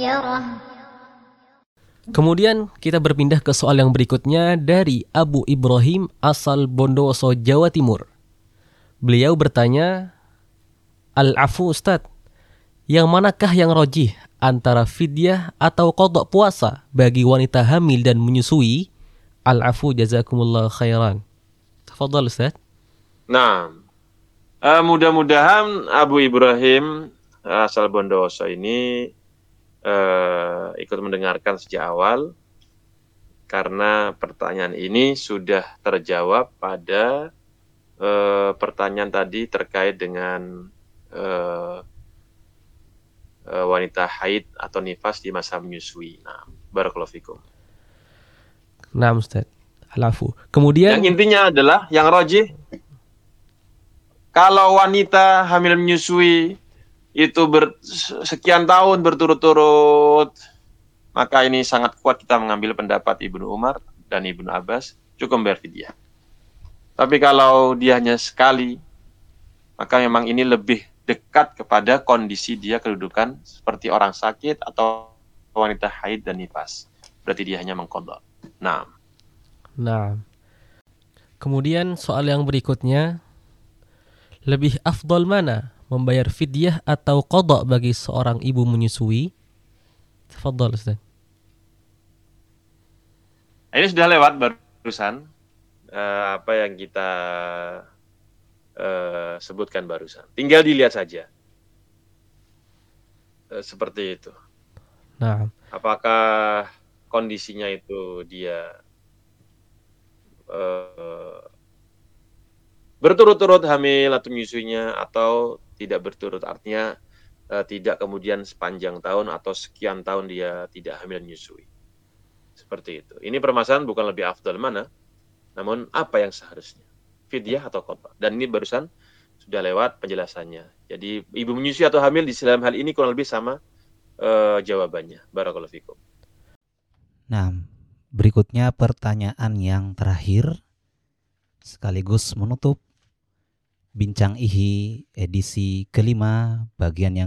Kemudian kita berpindah ke soal yang berikutnya dari Abu Ibrahim asal Bondowoso, Jawa Timur. Beliau bertanya, Al-afu Ustadz, yang manakah yang rojih antara fidyah atau qadha puasa bagi wanita hamil dan menyusui? Al-afu jazakumullah khairan. Tafadhal Ustadz. Nah, mudah-mudahan Abu Ibrahim asal Bondowoso ini ikut mendengarkan sejak awal, karena pertanyaan ini sudah terjawab pada pertanyaan tadi terkait dengan wanita haid atau nifas di masa menyusui. Nah, barakallahu fikum. Nah Ustadz, al-afu. Kemudian Yang intinya adalah, yang rajih, kalau wanita hamil menyusui itu sekian tahun berturut-turut, maka ini sangat kuat kita mengambil pendapat Ibnu Umar dan Ibnu Abbas, cukup bayar fidyah. Tapi kalau dia hanya sekali, maka memang ini lebih dekat kepada kondisi dia, kedudukan seperti orang sakit atau wanita haid dan nifas. Berarti dia hanya mengqadha. Nah. Kemudian soal yang berikutnya, lebih afdal mana, membayar fidyah atau qadha bagi seorang ibu menyusui? Tafadhal Ustaz. Ini sudah lewat barusan apa yang kita sebutkan barusan. Tinggal dilihat saja. Seperti itu. Nah, apakah kondisinya itu dia berturut-turut hamil atau menyusuinya, atau tidak berturut, artinya tidak kemudian sepanjang tahun atau sekian tahun dia tidak hamil menyusui. Seperti itu. Ini permasalahan bukan lebih afdal mana, namun apa yang seharusnya, fidyah atau qadha. Dan ini barusan sudah lewat penjelasannya. Jadi ibu menyusui atau hamil di dalam hal ini kurang lebih sama jawabannya. Barakallahu fikum. Nah, berikutnya pertanyaan yang terakhir sekaligus menutup Bincang IHI edisi kelima bagian yang